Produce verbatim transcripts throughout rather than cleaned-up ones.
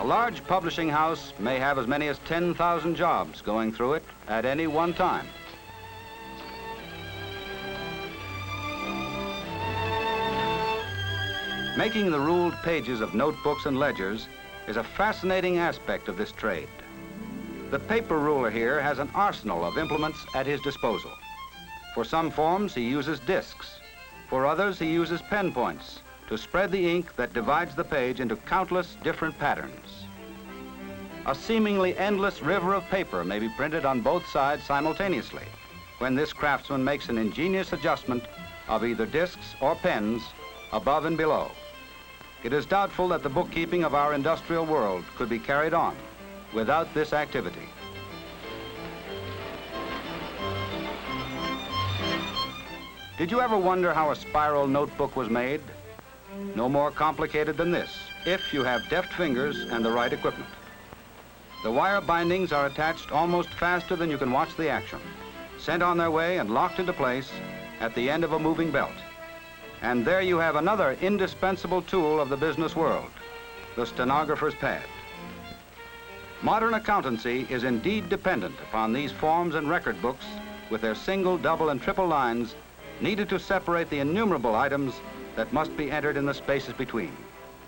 large publishing house may have as many as ten thousand jobs going through it at any one time. Making the ruled pages of notebooks and ledgers is a fascinating aspect of this trade. The paper ruler here has an arsenal of implements at his disposal. For some forms, he uses discs. For others, he uses pen points to spread the ink that divides the page into countless different patterns. A seemingly endless river of paper may be printed on both sides simultaneously when this craftsman makes an ingenious adjustment of either discs or pens above and below. It is doubtful that the bookkeeping of our industrial world could be carried on without this activity. Did you ever wonder how a spiral notebook was made? No more complicated than this, if you have deft fingers and the right equipment. The wire bindings are attached almost faster than you can watch the action, sent on their way and locked into place at the end of a moving belt. And there you have another indispensable tool of the business world, the stenographer's pad. Modern accountancy is indeed dependent upon these forms and record books with their single, double, and triple lines needed to separate the innumerable items that must be entered in the spaces between.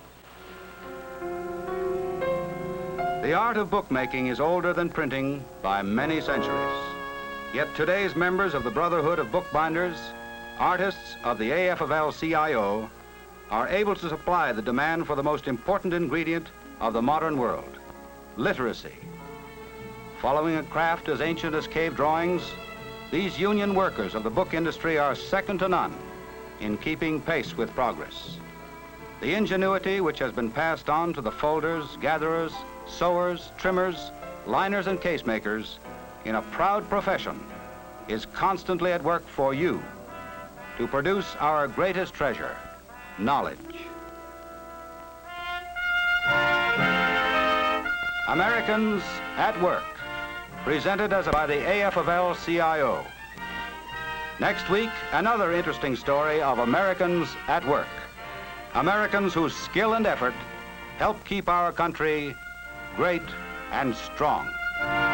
The art of bookmaking is older than printing by many centuries. Yet today's members of the Brotherhood of Bookbinders, artists of the A F of L C I O, are able to supply the demand for the most important ingredient of the modern world, literacy. Following a craft as ancient as cave drawings, these union workers of the book industry are second to none in keeping pace with progress. The ingenuity which has been passed on to the folders, gatherers, sewers, trimmers, liners, and casemakers in a proud profession is constantly at work for you to produce our greatest treasure, knowledge. Americans at Work, presented as by the A F of L C I O. Next week, another interesting story of Americans at work. Americans whose skill and effort help keep our country great and strong.